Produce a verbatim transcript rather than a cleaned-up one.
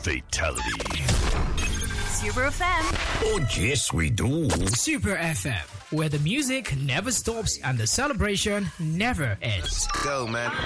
Fatality. Super F M. Oh, yes, we do. Super F M, where the music never stops and the celebration never ends. Go, man.